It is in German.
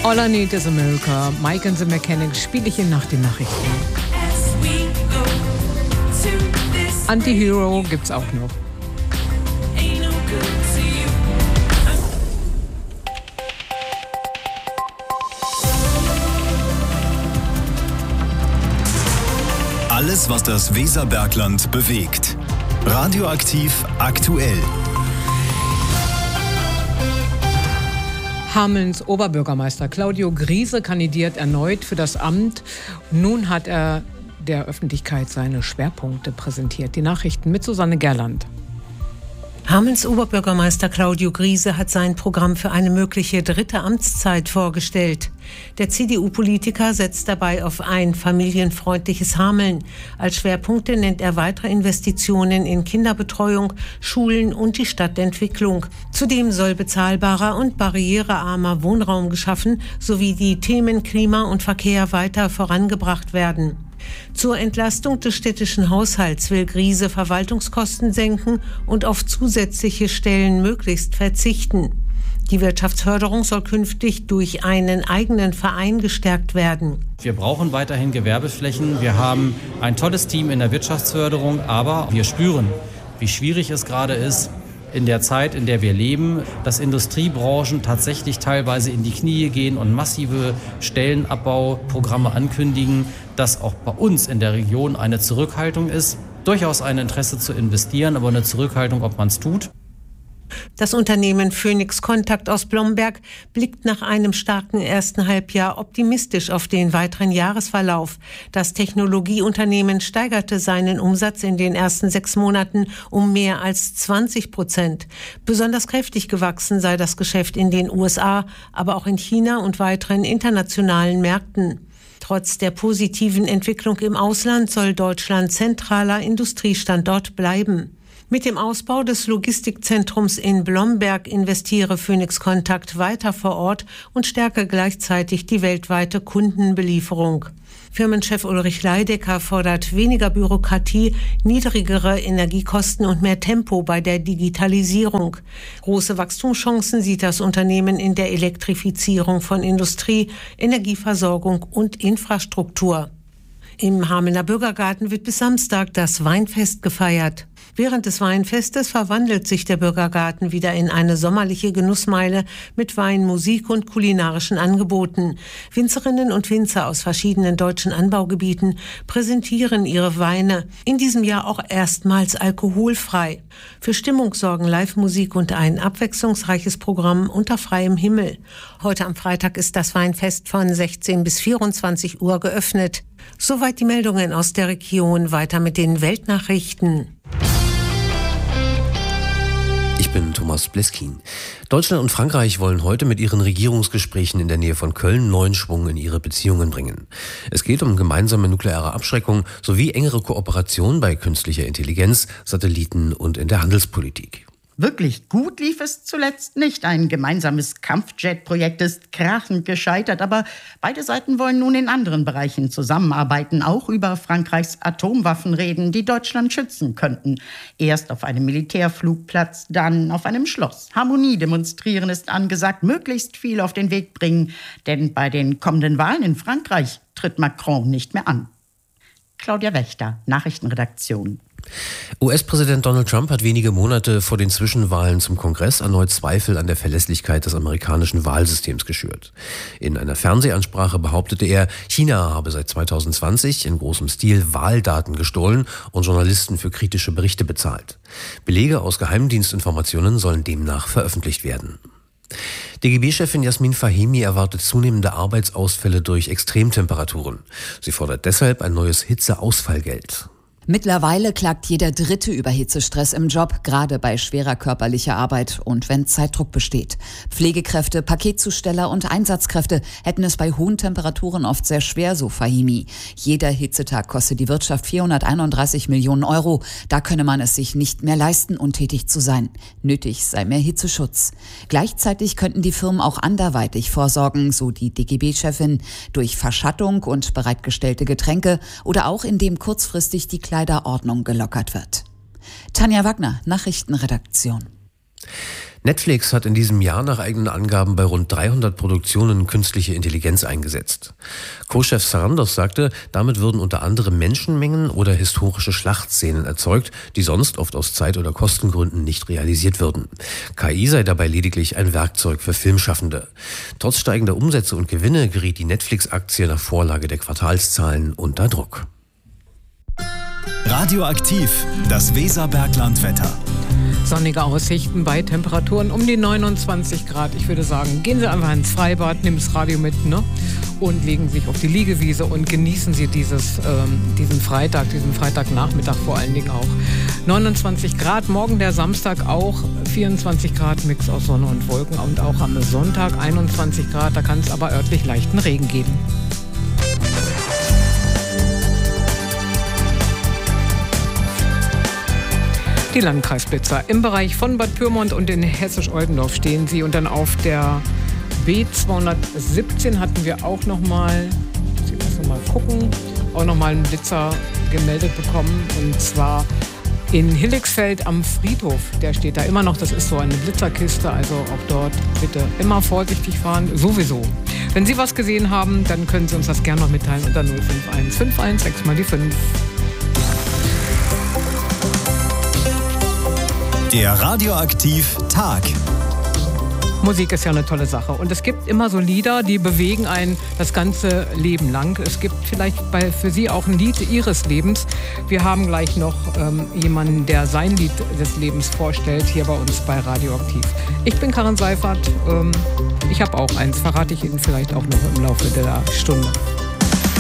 All I Need is America, Mike and the Mechanics spiele ich Ihnen nach den Nachrichten. Anti-Hero gibt's auch noch. Alles, was das Weserbergland bewegt. Radioaktiv aktuell. Hamelns Oberbürgermeister Claudio Griese kandidiert erneut für das Amt. Nun hat er der Öffentlichkeit seine Schwerpunkte präsentiert. Die Nachrichten mit Susanne Gerland. Hamelns Oberbürgermeister Claudio Griese hat sein Programm für eine mögliche dritte Amtszeit vorgestellt. Der CDU-Politiker setzt dabei auf ein familienfreundliches Hameln. Als Schwerpunkte nennt er weitere Investitionen in Kinderbetreuung, Schulen und die Stadtentwicklung. Zudem soll bezahlbarer und barrierearmer Wohnraum geschaffen sowie die Themen Klima und Verkehr weiter vorangebracht werden. Zur Entlastung des städtischen Haushalts will Griese Verwaltungskosten senken und auf zusätzliche Stellen möglichst verzichten. Die Wirtschaftsförderung soll künftig durch einen eigenen Verein gestärkt werden. Wir brauchen weiterhin Gewerbeflächen. Wir haben ein tolles Team in der Wirtschaftsförderung, aber wir spüren, wie schwierig es gerade ist, in der Zeit, in der wir leben, dass Industriebranchen tatsächlich teilweise in die Knie gehen und massive Stellenabbauprogramme ankündigen, dass auch bei uns in der Region eine Zurückhaltung ist. Durchaus ein Interesse zu investieren, aber eine Zurückhaltung, ob man es tut. Das Unternehmen Phoenix Contact aus Blomberg blickt nach einem starken ersten Halbjahr optimistisch auf den weiteren Jahresverlauf. Das Technologieunternehmen steigerte seinen Umsatz in den ersten 6 Monaten um mehr als 20%. Besonders kräftig gewachsen sei das Geschäft in den USA, aber auch in China und weiteren internationalen Märkten. Trotz der positiven Entwicklung im Ausland soll Deutschland zentraler Industriestandort bleiben. Mit dem Ausbau des Logistikzentrums in Blomberg investiere Phoenix Contact weiter vor Ort und stärke gleichzeitig die weltweite Kundenbelieferung. Firmenchef Ulrich Leidecker fordert weniger Bürokratie, niedrigere Energiekosten und mehr Tempo bei der Digitalisierung. Große Wachstumschancen sieht das Unternehmen in der Elektrifizierung von Industrie, Energieversorgung und Infrastruktur. Im Hamelner Bürgergarten wird bis Samstag das Weinfest gefeiert. Während des Weinfestes verwandelt sich der Bürgergarten wieder in eine sommerliche Genussmeile mit Wein, Musik und kulinarischen Angeboten. Winzerinnen und Winzer aus verschiedenen deutschen Anbaugebieten präsentieren ihre Weine. In diesem Jahr auch erstmals alkoholfrei. Für Stimmung sorgen Live-Musik und ein abwechslungsreiches Programm unter freiem Himmel. Heute am Freitag ist das Weinfest von 16 bis 24 Uhr geöffnet. Soweit die Meldungen aus der Region. Weiter mit den Weltnachrichten. Ich bin Thomas Bleskin. Deutschland und Frankreich wollen heute mit ihren Regierungsgesprächen in der Nähe von Köln neuen Schwung in ihre Beziehungen bringen. Es geht um gemeinsame nukleare Abschreckung sowie engere Kooperation bei künstlicher Intelligenz, Satelliten und in der Handelspolitik. Wirklich gut lief es zuletzt nicht. Ein gemeinsames Kampfjet-Projekt ist krachend gescheitert, aber beide Seiten wollen nun in anderen Bereichen zusammenarbeiten, auch über Frankreichs Atomwaffen reden, die Deutschland schützen könnten. Erst auf einem Militärflugplatz, dann auf einem Schloss. Harmonie demonstrieren ist angesagt, möglichst viel auf den Weg bringen, denn bei den kommenden Wahlen in Frankreich tritt Macron nicht mehr an. Claudia Wächter, Nachrichtenredaktion. US-Präsident Donald Trump hat wenige Monate vor den Zwischenwahlen zum Kongress erneut Zweifel an der Verlässlichkeit des amerikanischen Wahlsystems geschürt. In einer Fernsehansprache behauptete er, China habe seit 2020 in großem Stil Wahldaten gestohlen und Journalisten für kritische Berichte bezahlt. Belege aus Geheimdienstinformationen sollen demnach veröffentlicht werden. DGB-Chefin Jasmin Fahimi erwartet zunehmende Arbeitsausfälle durch Extremtemperaturen. Sie fordert deshalb ein neues Hitzeausfallgeld. Mittlerweile klagt jeder Dritte über Hitzestress im Job, gerade bei schwerer körperlicher Arbeit und wenn Zeitdruck besteht. Pflegekräfte, Paketzusteller und Einsatzkräfte hätten es bei hohen Temperaturen oft sehr schwer, so Fahimi. Jeder Hitzetag kostet die Wirtschaft 431 Millionen Euro. Da könne man es sich nicht mehr leisten, untätig zu sein. Nötig sei mehr Hitzeschutz. Gleichzeitig könnten die Firmen auch anderweitig vorsorgen, so die DGB-Chefin, durch Verschattung und bereitgestellte Getränke oder auch indem kurzfristig die Kleiderordnung gelockert wird. Tanja Wagner, Nachrichtenredaktion. Netflix hat in diesem Jahr nach eigenen Angaben bei rund 300 Produktionen künstliche Intelligenz eingesetzt. Co-Chef Sarandos sagte, damit würden unter anderem Menschenmengen oder historische Schlachtszenen erzeugt, die sonst oft aus Zeit- oder Kostengründen nicht realisiert würden. KI sei dabei lediglich ein Werkzeug für Filmschaffende. Trotz steigender Umsätze und Gewinne geriet die Netflix-Aktie nach Vorlage der Quartalszahlen unter Druck. Radioaktiv, das Weserberglandwetter. Sonnige Aussichten bei Temperaturen um die 29 Grad. Ich würde sagen, gehen Sie einfach ins Freibad, nehmen das Radio mit, ne? Und legen sich auf die Liegewiese und genießen Sie diesen Freitagnachmittag vor allen Dingen auch. 29 Grad, morgen der Samstag auch 24 Grad, Mix aus Sonne und Wolken. Und auch am Sonntag 21 Grad, da kann es aber örtlich leichten Regen geben. Die Landkreisblitzer. Im Bereich von Bad Pyrmont und in Hessisch-Oldendorf stehen sie. Und dann auf der B217 hatten wir auch nochmal, ich muss mal gucken, auch nochmal einen Blitzer gemeldet bekommen. Und zwar in Hilligsfeld am Friedhof. Der steht da immer noch. Das ist so eine Blitzerkiste. Also auch dort bitte immer vorsichtig fahren. Sowieso. Wenn Sie was gesehen haben, dann können Sie uns das gerne noch mitteilen unter 05151 6 mal die 5. Der Radioaktiv-Tag. Musik ist ja eine tolle Sache. Und es gibt immer so Lieder, die bewegen einen das ganze Leben lang. Es gibt vielleicht für Sie auch ein Lied Ihres Lebens. Wir haben gleich noch jemanden, der sein Lied des Lebens vorstellt, hier bei uns bei Radioaktiv. Ich bin Karin Seifert. Ich habe auch eins, verrate ich Ihnen vielleicht auch noch im Laufe der Stunde.